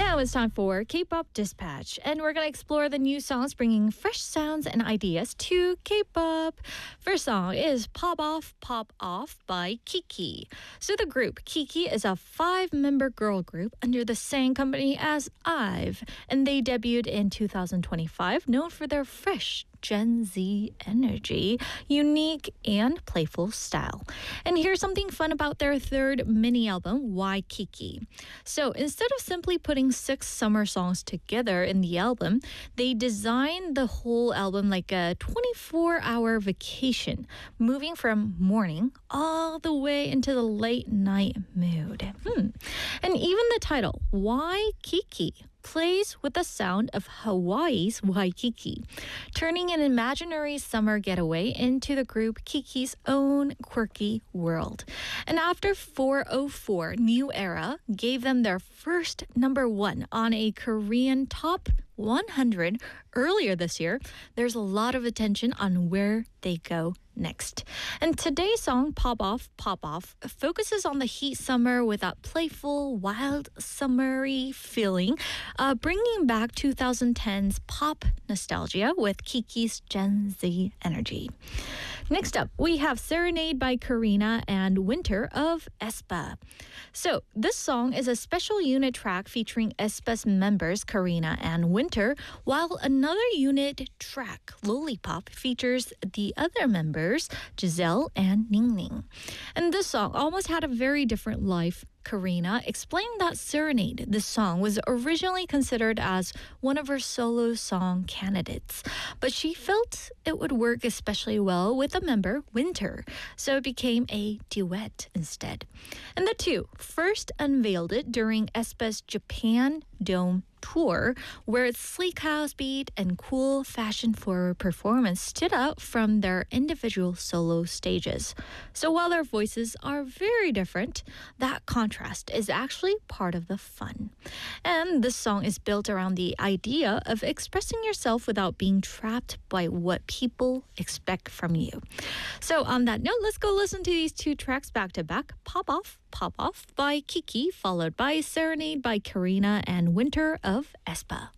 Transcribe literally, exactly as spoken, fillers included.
Now it's time for K-Pop Dispatch, and we're going to explore the new songs bringing fresh sounds and ideas to K-pop. First song is Pop Off, Pop Off by Kiki. So the group Kiki is a five-member girl group under the same company as IVE, and they debuted in two thousand twenty-five, known for their fresh Gen Z energy, unique and playful style. And here's something fun about their third mini album, Why Kiki. So instead of simply putting six summer songs together in the album, they designed the whole album like a twenty-four hour vacation, moving from morning all the way into the late night mood. Hmm. And even the title, Why Kiki, plays with the sound of Hawaii's Waikiki, turning an imaginary summer getaway into the group Kiki's own quirky world. And after four oh four, New Era gave them their first number one on a Korean top one hundred earlier this year, there's a lot of attention on where they go next. And today's song, Pop Off, Pop Off, focuses on the heat summer with that playful, wild, summery feeling, uh, bringing back twenty ten's pop nostalgia with Kiki's Gen Z energy. Next up, we have Serenade by Karina and Winter of aespa. So this song is a special unit track featuring aespa's members Karina and Winter, while another unit track, Lollipop, features the other members, Giselle and Ningning. And this song almost had a very different life. Karina explained that Serenade, this song, was originally considered as one of her solo song candidates, but she felt it would work especially well with a member, Winter, so it became a duet instead. And the two first unveiled it during aespa's Japan Dome tour, where its sleek house beat and cool fashion-forward performance stood out from their individual solo stages. So while their voices are very different, that contrast is actually part of the fun. And this song is built around the idea of expressing yourself without being trapped by what people expect from you. So on that note, let's go listen to these two tracks back to back. Pop Off, Pop Off by Kiki, followed by Serenade by Karina and Winter of aespa.